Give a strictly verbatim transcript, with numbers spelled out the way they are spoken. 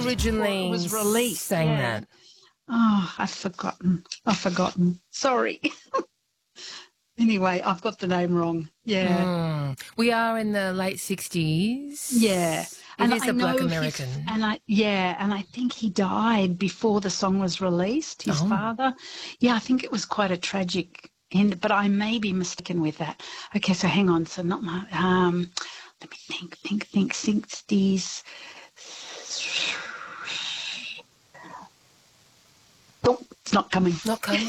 originally it was released, sang yeah. that? Oh, I've forgotten. I've forgotten. Sorry. Anyway, I've got the name wrong. Yeah. Mm. We are in the late Yeah. sixties. It And is I a Black know his, American. and I, yeah, and I think he died before the song was released, his Oh. father. Yeah, I think it was quite a tragic end, but I may be mistaken with that. Okay, so hang on. So not my, um, let me think, think, think, sixties. Oh, it's not coming. Not coming.